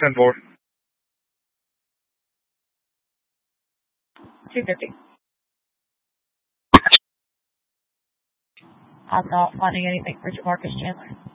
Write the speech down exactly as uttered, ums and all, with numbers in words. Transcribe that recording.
ten four. two fifty. I'm not finding anything for Jamarcus Chandler.